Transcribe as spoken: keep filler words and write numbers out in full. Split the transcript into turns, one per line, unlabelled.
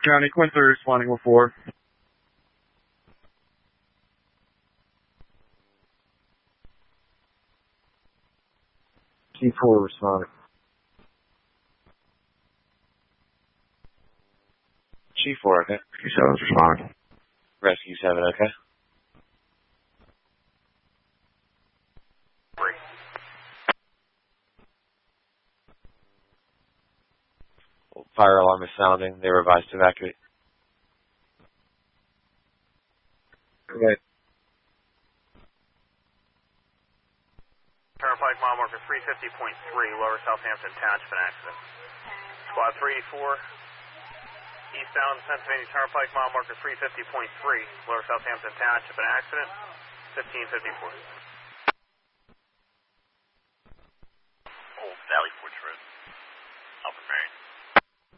County, Quinn three responding with four.
G four responding.
G four, okay.
G seven's responding.
Rescue seven, okay.
Three.
Fire alarm is sounding. They were advised to evacuate.
Okay.
Turnpike mile marker three fifty point three, Lower Southampton Township, an accident. Squad three eighty-four, eastbound Pennsylvania Turnpike mile marker three fifty point three, Lower Southampton Township, an accident, fifteen fifty-four.